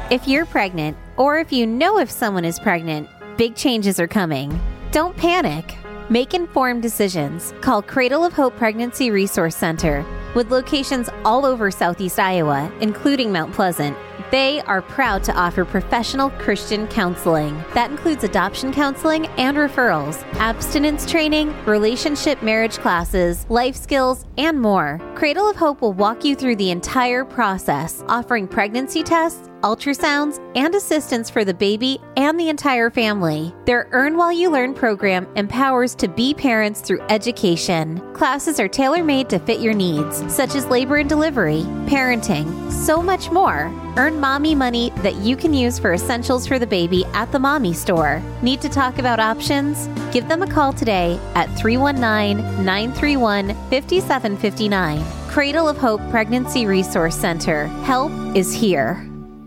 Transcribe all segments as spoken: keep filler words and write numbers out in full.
If you're pregnant, or if you know if someone is pregnant, big changes are coming. Don't panic. Make informed decisions. Call Cradle of Hope Pregnancy Resource Center. With locations all over Southeast Iowa, including Mount Pleasant, they are proud to offer professional Christian counseling. That includes adoption counseling and referrals, abstinence training, relationship marriage classes, life skills, and more. Cradle of Hope will walk you through the entire process, offering pregnancy tests, ultrasounds, and assistance for the baby and the entire family. Their Earn While You Learn program empowers to be parents through education. Classes are tailor-made to fit your needs, such as labor and delivery, parenting, so much more. Earn mommy money that you can use for essentials for the baby at the mommy store. Need to talk about options? Give them a call today at three one nine, nine three one, five seven five nine. Cradle of Hope Pregnancy Resource Center. Help is here.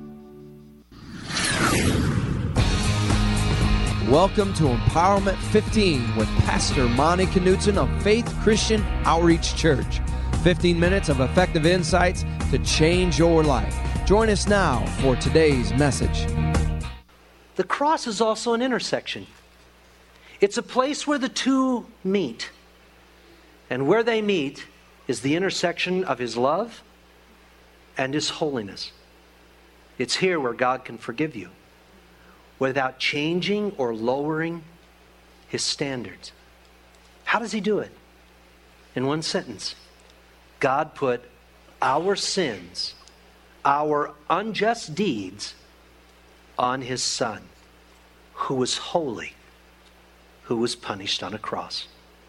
Welcome to Empowerment fifteen with Pastor Monty Knutson of Faith Christian Outreach Church. fifteen minutes of effective insights to change your life. Join us now for today's message. The cross is also an intersection. It's a place where the two meet. And where they meet is the intersection of His love and His holiness. It's here where God can forgive you without changing or lowering His standards. How does He do it? In one sentence. God put our sins, our unjust deeds, on His Son, who was holy, who was punished on a cross.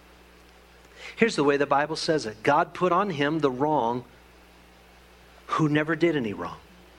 Here's the way the Bible says it. God put on Him the wrong who never did any wrong,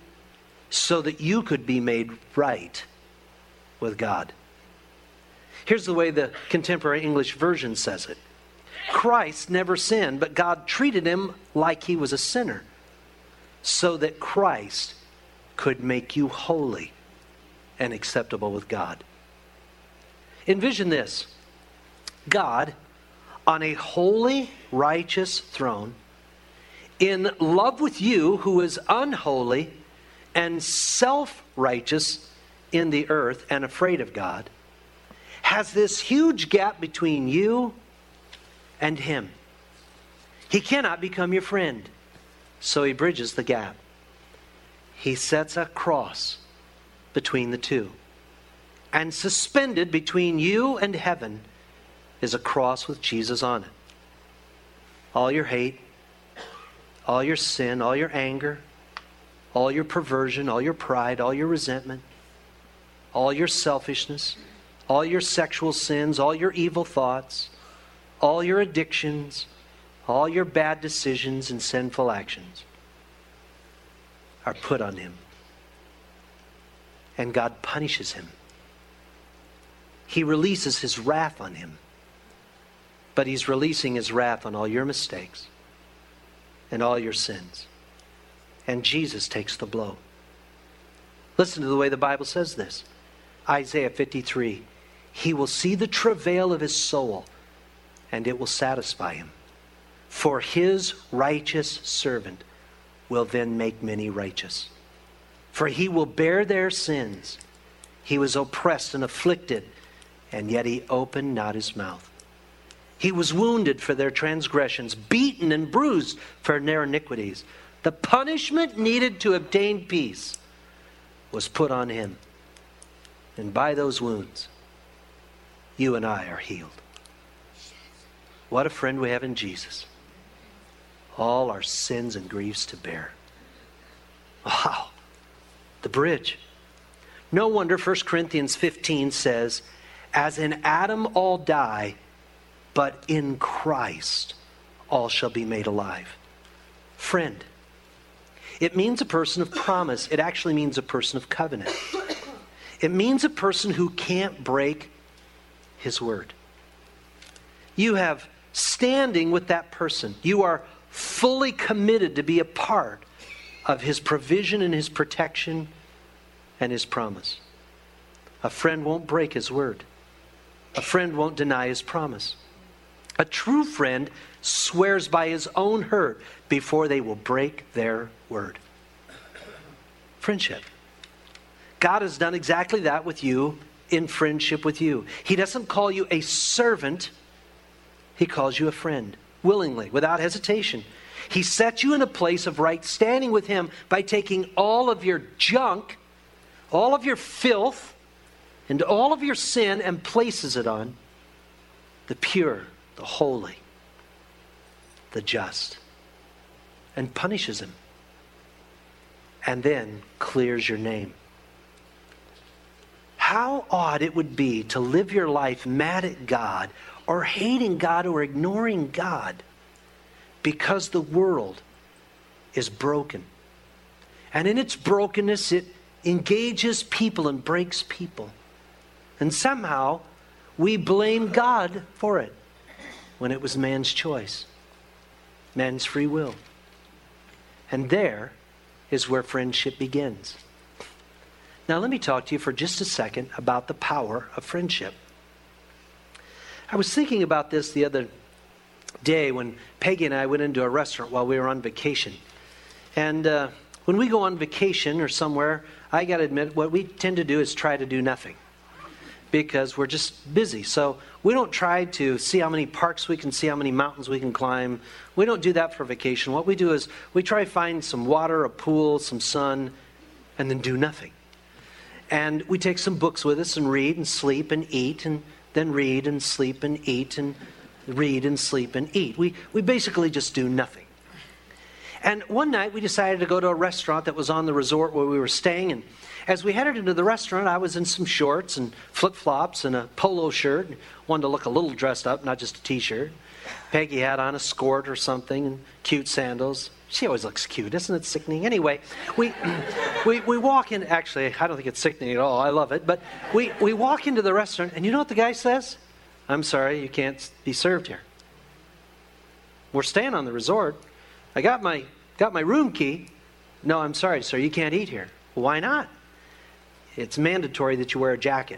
so that you could be made right with God. Here's the way the Contemporary English Version says it. Christ never sinned, but God treated Him like He was a sinner, so that Christ could make you holy and acceptable with God. Envision this. God, on a holy, righteous throne, in love with you who is unholy and self-righteous in the earth and afraid of God, has this huge gap between you and Him. He cannot become your friend, so He bridges the gap. He sets a cross between the two. And suspended between you and heaven is a cross with Jesus on it. All your hate, all your sin, all your anger, all your perversion, all your pride, all your resentment, all your selfishness, all your sexual sins, all your evil thoughts, all your addictions, all your bad decisions and sinful actions are put on Him. And God punishes Him. He releases His wrath on Him. But He's releasing His wrath on all your mistakes and all your sins. And Jesus takes the blow. Listen to the way the Bible says this. Isaiah fifty-three. He will see the travail of His soul, and it will satisfy Him. For His righteous servant will then make many righteous. For He will bear their sins. He was oppressed and afflicted, and yet He opened not His mouth. He was wounded for their transgressions, beaten and bruised for their iniquities. The punishment needed to obtain peace was put on Him. And by those wounds, you and I are healed. What a friend we have in Jesus. All our sins and griefs to bear. Wow. The bridge. No wonder First Corinthians fifteen says, as in Adam all die, but in Christ all shall be made alive. Friend. It means a person of promise. It actually means a person of covenant. It means a person who can't break His word. You have standing with that person. You are fully committed to be a part of His provision and His protection and His promise. A friend won't break His word. A friend won't deny His promise. A true friend swears by his own hurt before they will break their word. Friendship. God has done exactly that with you in friendship with you. He doesn't call you a servant. He calls you a friend, willingly, without hesitation. He sets you in a place of right standing with Him by taking all of your junk, all of your filth, and all of your sin and places it on the pure, the holy, the just, and punishes him, and then clears your name. How odd it would be to live your life mad at God or hating God or ignoring God because the world is broken. And in its brokenness, it engages people and breaks people. And somehow, we blame God for it when it was man's choice, man's free will. And there is where friendship begins. Now, let me talk to you for just a second about the power of friendship. I was thinking about this the other day when Peggy and I went into a restaurant while we were on vacation. And uh, when we go on vacation or somewhere, I got to admit, what we tend to do is try to do nothing, because we're just busy. So we don't try to see how many parks we can see, how many mountains we can climb. We don't do that for vacation. What we do is we try to find some water, a pool, some sun, and then do nothing. And we take some books with us and read and sleep and eat, and then read and sleep and eat and read and sleep and eat. We, we basically just do nothing. And one night we decided to go to a restaurant that was on the resort where we were staying. And as we headed into the restaurant, I was in some shorts and flip-flops and a polo shirt. Wanted to look a little dressed up, not just a t-shirt. Peggy had on a skirt or something and cute sandals. She always looks cute. Isn't it sickening? Anyway, we we we walk in. Actually, I don't think it's sickening at all. I love it. But we, we walk into the restaurant, and you know what the guy says? "I'm sorry, you can't be served here. We're staying on the resort. I got my got my room key. No, I'm sorry, sir, you can't eat here." "Well, why not?" "It's mandatory that you wear a jacket."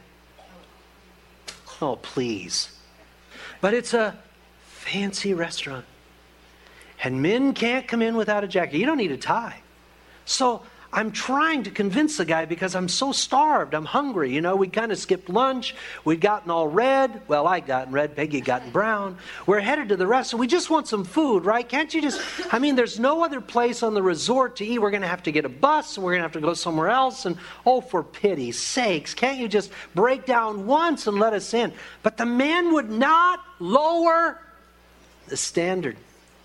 Oh, please. But it's a fancy restaurant. And men can't come in without a jacket. You don't need a tie. So I'm trying to convince the guy because I'm so starved. I'm hungry. You know, we kind of skipped lunch. We'd gotten all red. Well, I'd gotten red. Peggy had gotten brown. We're headed to the restaurant. We just want some food, right? Can't you just... I mean, there's no other place on the resort to eat. We're going to have to get a bus, and we're going to have to go somewhere else. And, oh, for pity's sakes, can't you just break down once and let us in? But the man would not lower the standard.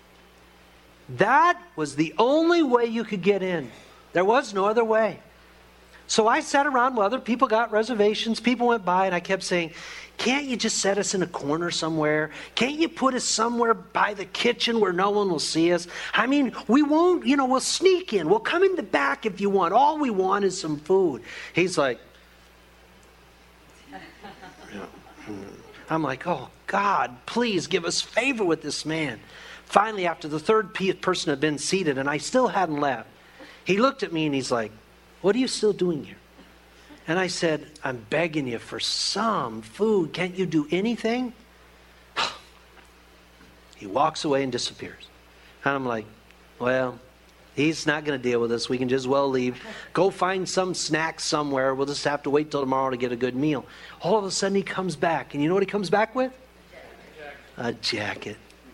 That was the only way you could get in. There was no other way. So I sat around while other people got reservations. People went by, and I kept saying, "Can't you just set us in a corner somewhere? Can't you put us somewhere by the kitchen where no one will see us? I mean, we won't, you know, we'll sneak in. We'll come in the back if you want. All we want is some food." He's like, I'm like, "Oh, God, please give us favor with this man." Finally, after the third person had been seated, and I still hadn't left, he looked at me and he's like, "What are you still doing here?" And I said, "I'm begging you for some food. Can't you do anything?" He walks away and disappears. And I'm like, well, he's not going to deal with us. We can just well leave. Go find some snack somewhere. We'll just have to wait till tomorrow to get a good meal. All of a sudden he comes back. And you know what he comes back with? A jacket.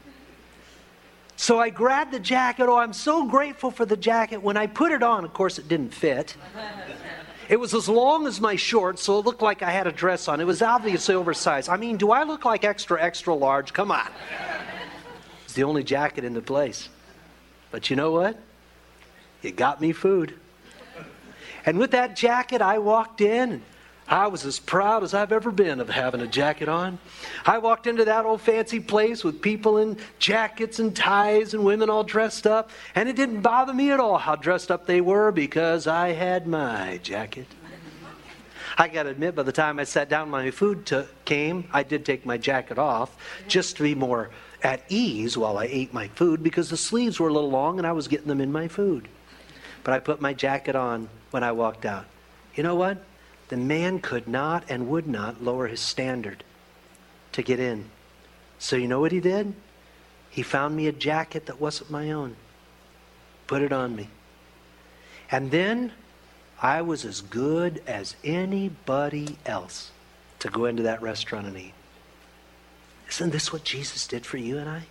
So I grabbed the jacket. Oh, I'm so grateful for the jacket. When I put it on, of course, it didn't fit. It was as long as my shorts, so it looked like I had a dress on. It was obviously oversized. I mean, do I look like extra, extra large? Come on. It's the only jacket in the place. But you know what? It got me food. And with that jacket, I walked in, and I was as proud as I've ever been of having a jacket on. I walked into that old fancy place with people in jackets and ties and women all dressed up. And it didn't bother me at all how dressed up they were because I had my jacket. I got to admit, by the time I sat down, my food t- came, I did take my jacket off just to be more at ease while I ate my food because the sleeves were a little long and I was getting them in my food. But I put my jacket on when I walked out. You know what? The man could not and would not lower his standard to get in. So you know what he did? He found me a jacket that wasn't my own. Put it on me. And then I was as good as anybody else to go into that restaurant and eat. Isn't this what Jesus did for you and I?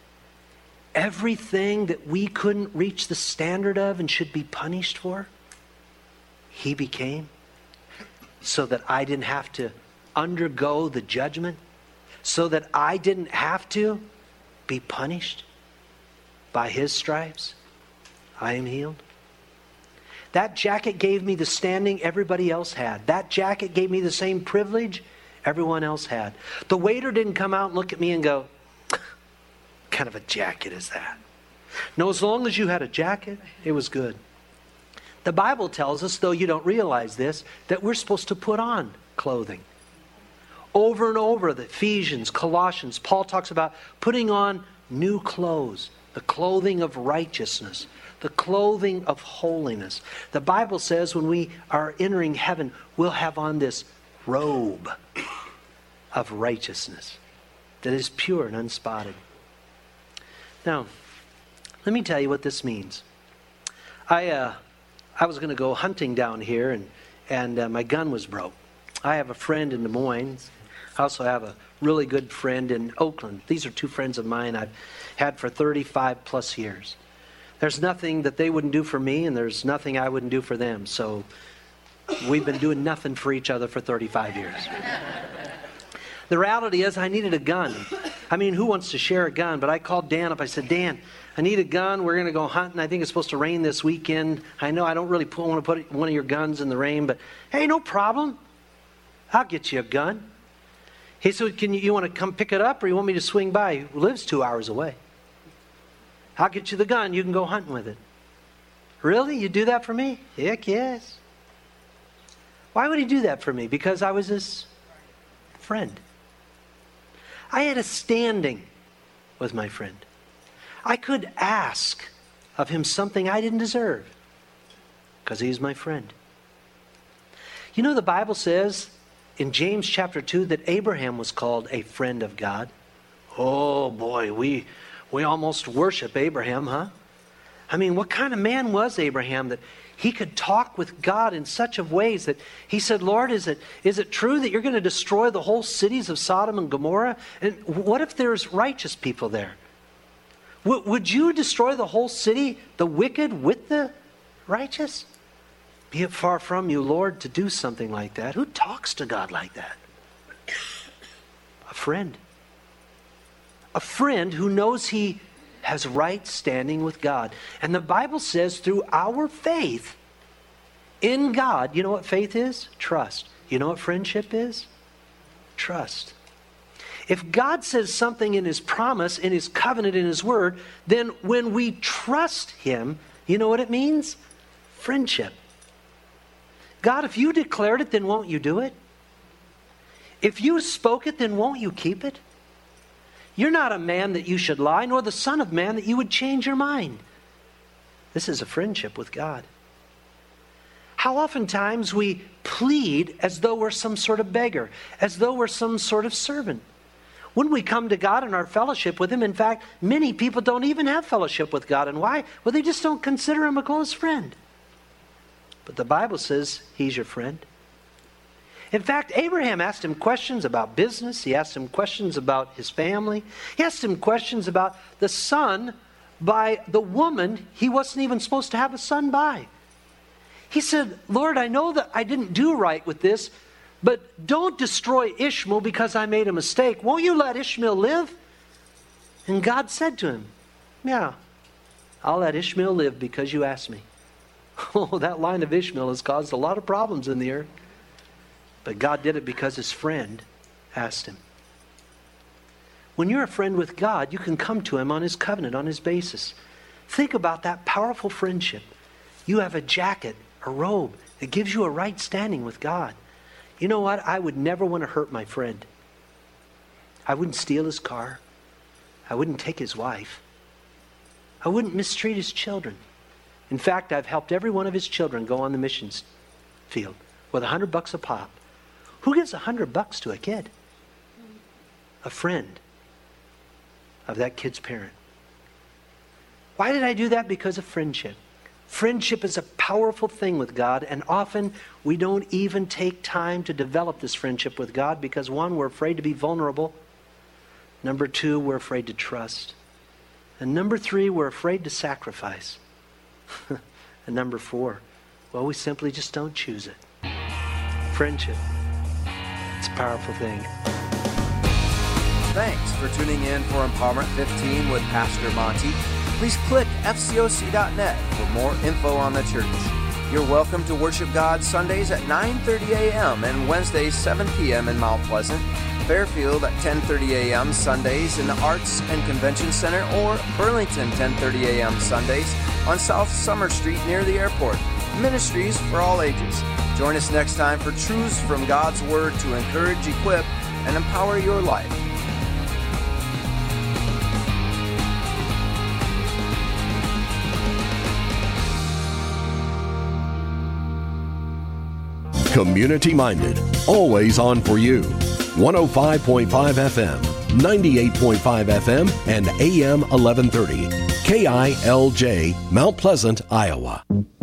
Everything that we couldn't reach the standard of and should be punished for, he became so that I didn't have to undergo the judgment, so that I didn't have to be punished. By his stripes, I am healed. That jacket gave me the standing everybody else had. That jacket gave me the same privilege everyone else had. The waiter didn't come out and look at me and go, what kind of a jacket is that? No, as long as you had a jacket, it was good. The Bible tells us, though you don't realize this, that we're supposed to put on clothing. Over and over, the Ephesians, Colossians, Paul talks about putting on new clothes, the clothing of righteousness, the clothing of holiness. The Bible says when we are entering heaven, we'll have on this robe of righteousness that is pure and unspotted. Now, let me tell you what this means. I uh, I was going to go hunting down here, and, and uh, my gun was broke. I have a friend in Des Moines. I also have a really good friend in Oakland. These are two friends of mine I've had for thirty-five plus years. There's nothing that they wouldn't do for me, and there's nothing I wouldn't do for them. So we've been doing nothing for each other for thirty-five years. The reality is I needed a gun. I mean, who wants to share a gun? But I called Dan up. I said, Dan, I need a gun. We're going to go hunting. I think it's supposed to rain this weekend. I know I don't really put, want to put one of your guns in the rain, but hey, no problem. I'll get you a gun. He said, can you, you want to come pick it up, or you want me to swing by? He lives two hours away. I'll get you the gun. You can go hunting with it. Really? You do that for me? Heck yes. Why would he do that for me? Because I was his friend. I had a standing with my friend. I could ask of him something I didn't deserve because he's my friend. You know, the Bible says in James chapter two that Abraham was called a friend of God. Oh boy, we we almost worship Abraham, huh? I mean, what kind of man was Abraham that he could talk with God in such of ways that he said, Lord, is it is it true that you're going to destroy the whole cities of Sodom and Gomorrah? And what if there's righteous people there? W- would you destroy the whole city, the wicked with the righteous? Be it far from you, Lord, to do something like that. Who talks to God like that? A friend. A friend who knows he has right standing with God. And the Bible says through our faith in God, you know what faith is? Trust. You know what friendship is? Trust. If God says something in his promise, in his covenant, in his word, then when we trust him, you know what it means? Friendship. God, if you declared it, then won't you do it? If you spoke it, then won't you keep it? You're not a man that you should lie, nor the son of man that you would change your mind. This is a friendship with God. How oftentimes we plead as though we're some sort of beggar, as though we're some sort of servant. When we come to God in our fellowship with him, in fact, many people don't even have fellowship with God. And why? Well, they just don't consider him a close friend. But the Bible says he's your friend. In fact, Abraham asked him questions about business. He asked him questions about his family. He asked him questions about the son by the woman he wasn't even supposed to have a son by. He said, Lord, I know that I didn't do right with this, but don't destroy Ishmael because I made a mistake. Won't you let Ishmael live? And God said to him, yeah, I'll let Ishmael live because you asked me. Oh, that line of Ishmael has caused a lot of problems in the earth. But God did it because his friend asked him. When you're a friend with God, you can come to him on his covenant, on his basis. Think about that powerful friendship. You have a jacket, a robe that gives you a right standing with God. You know what? I would never want to hurt my friend. I wouldn't steal his car. I wouldn't take his wife. I wouldn't mistreat his children. In fact, I've helped every one of his children go on the missions field with a hundred bucks a pop. Who gives a hundred bucks to a kid? A friend of that kid's parent. Why did I do that? Because of friendship. Friendship is a powerful thing with God, and often we don't even take time to develop this friendship with God because, one, we're afraid to be vulnerable. Number two, we're afraid to trust. And number three, we're afraid to sacrifice. And number four, well, we simply just don't choose it. Friendship, it's a powerful thing. Thanks for tuning in for Empowerment fifteen with Pastor Monty. Please click F C O C dot net for more info on the church. You're welcome to worship God Sundays at nine thirty a.m. and Wednesdays seven p.m. in Mount Pleasant, Fairfield at ten thirty a.m. Sundays in the Arts and Convention Center, or Burlington ten thirty a.m. Sundays on South Summer Street near the airport. Ministries for all ages. Join us next time for truths from God's Word to encourage, equip, and empower your life. Community-minded, always on for you. one oh five point five F M, ninety-eight point five F M, and A M eleven thirty. K I L J, Mount Pleasant, Iowa.